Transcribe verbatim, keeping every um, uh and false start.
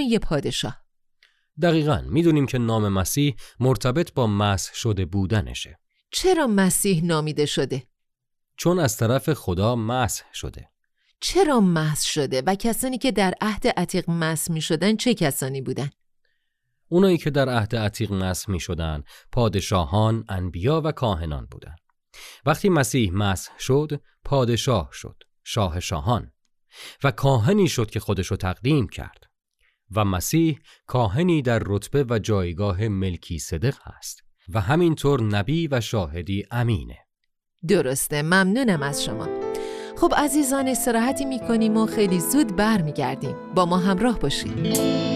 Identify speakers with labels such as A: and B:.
A: یه پادشاه.
B: دقیقاً میدونیم که نام مسیح مرتبط با مسح شده بودنشه.
A: چرا مسیح نامیده شده؟
B: چون از طرف خدا مسح شده.
A: چرا مسح شده و کسانی که در عهد عتیق مسح می شدن چه کسانی بودن؟
B: اونایی که در عهد عتیق مسح می شدن پادشاهان، انبیا و کاهنان بودن. وقتی مسیح مسح شد، پادشاه شد، شاه شاهان، و کاهنی شد که خودشو تقدیم کرد. و مسیح کاهنی در رتبه و جایگاه ملکی صدق هست و همینطور نبی و شاهدی امینه.
A: درسته، ممنونم از شما. خب عزیزان، استراحتی میکنیم و خیلی زود برمیگردیم. با ما همراه باشید.